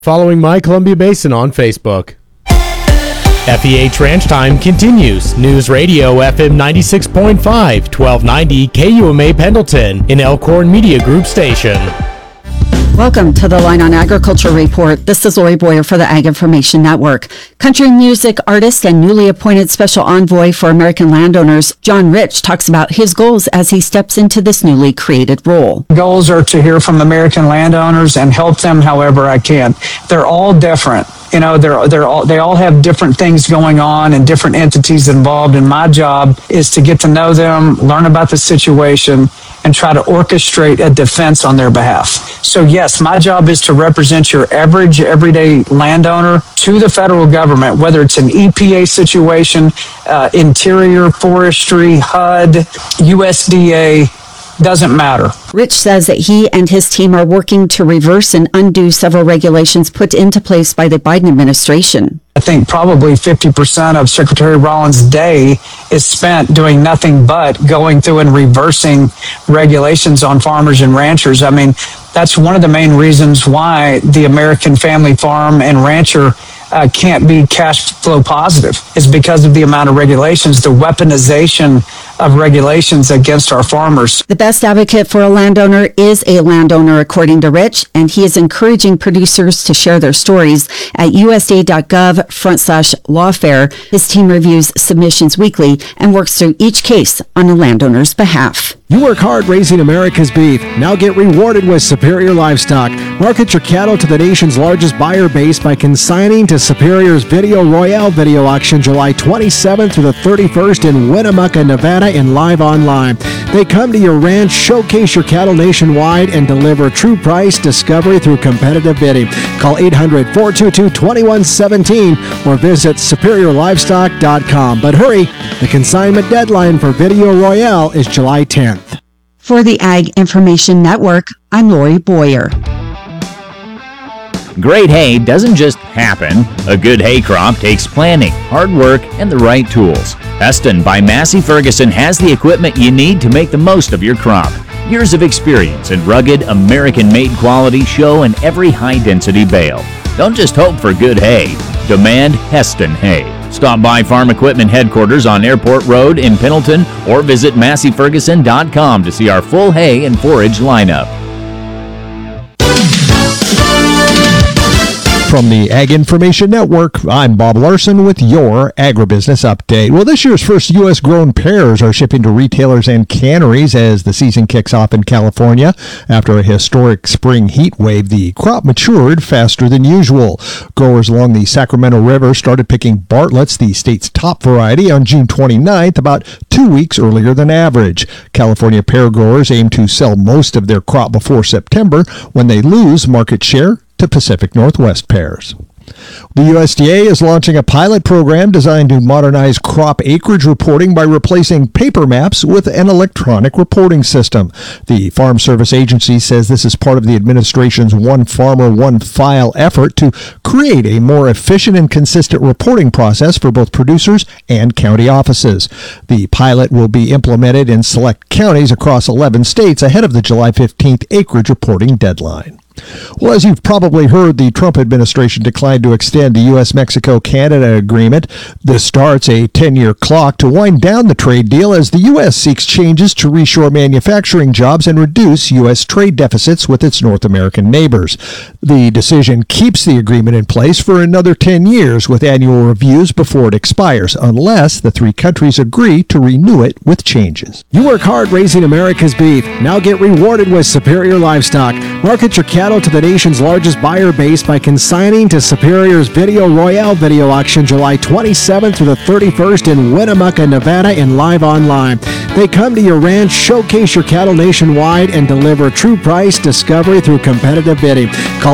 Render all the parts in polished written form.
Following My Columbia Basin on Facebook. FEH Ranch Time continues. News Radio FM 96.5, 1290 KUMA Pendleton, an Elkhorn Media Group station. Welcome to the Line on Agriculture Report. This is Lori Boyer for the Ag Information Network. Country music artist and newly appointed special envoy for American landowners, John Rich, talks about his goals as he steps into this newly created role. Goals are to hear from American landowners and help them however I can. They're all different. You know, they all have different things going on and different entities involved. And my job is to get to know them, learn about the situation, and try to orchestrate a defense on their behalf. So yes, my job is to represent your average, everyday landowner to the federal government, whether it's an EPA situation, Interior, Forestry, HUD, USDA, doesn't matter. Rich says that he and his team are working to reverse and undo several regulations put into place by the Biden administration. I think probably 50% of Secretary Rollins' day is spent doing nothing but going through and reversing regulations on farmers and ranchers. I mean, that's one of the main reasons why the American family farm and rancher can't be cash flow positive, is because of the amount of regulations, the weaponization of regulations against our farmers. The best advocate for a landowner is a landowner, according to Rich, and he is encouraging producers to share their stories at USDA.gov/lawfare. His team reviews submissions weekly and works through each case on a landowner's behalf. You work hard raising America's beef. Now get rewarded with Superior Livestock. Market your cattle to the nation's largest buyer base by consigning to Superior's Video Royale video auction July 27th through the 31st in Winnemucca, Nevada, and live online. They come to your ranch, showcase your cattle nationwide, and deliver true price discovery through competitive bidding. Call 800-422-2117 or visit SuperiorLivestock.com. But hurry, the consignment deadline for Video Royale is July 10th. For the Ag Information Network, I'm Lori Boyer. Great hay doesn't just happen. A good hay crop takes planning, hard work, and the right tools. Heston by Massey Ferguson has the equipment you need to make the most of your crop. Years of experience and rugged American-made quality show in every high-density bale. Don't just hope for good hay. Demand Heston hay. Stop by Farm Equipment Headquarters on Airport Road in Pendleton or visit MasseyFerguson.com to see our full hay and forage lineup. From the Ag Information Network, I'm Bob Larson with your Agribusiness Update. Well, this year's first U.S.-grown pears are shipping to retailers and canneries as the season kicks off in California. After a historic spring heat wave, the crop matured faster than usual. Growers along the Sacramento River started picking Bartlett's, the state's top variety, on June 29th, about 2 weeks earlier than average. California pear growers aim to sell most of their crop before September, when they lose market share to Pacific Northwest pears. The USDA is launching a pilot program designed to modernize crop acreage reporting by replacing paper maps with an electronic reporting system. The Farm Service Agency says this is part of the administration's One Farmer, One File effort to create a more efficient and consistent reporting process for both producers and county offices. The pilot will be implemented in select counties across 11 states ahead of the July 15th acreage reporting deadline. Well, as you've probably heard, the Trump administration declined to extend the U.S.-Mexico-Canada agreement. This starts a 10-year clock to wind down the trade deal as the U.S. seeks changes to reshore manufacturing jobs and reduce U.S. trade deficits with its North American neighbors. The decision keeps the agreement in place for another 10 years with annual reviews before it expires, unless the three countries agree to renew it with changes. You work hard raising America's beef. Now get rewarded with Superior Livestock. Market your cattle to the nation's largest buyer base by consigning to Superior's Video Royale video auction July 27th through the 31st in Winnemucca, Nevada, and live online. They come to your ranch, showcase your cattle nationwide, and deliver true price discovery through competitive bidding. Call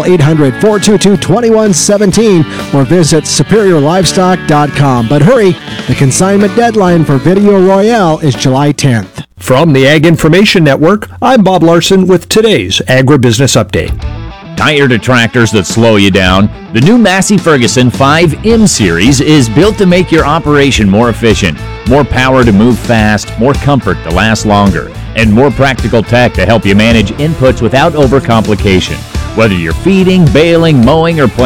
800-422-2117 or visit SuperiorLivestock.com. But hurry, the consignment deadline for Video Royale is July 10th. From the Ag Information Network, I'm Bob Larson with today's Agribusiness Update. Tired of tractors that slow you down? The new Massey Ferguson 5M Series is built to make your operation more efficient. More power to move fast, more comfort to last longer, and more practical tech to help you manage inputs without overcomplication. Whether you're feeding, baling, mowing, or planting,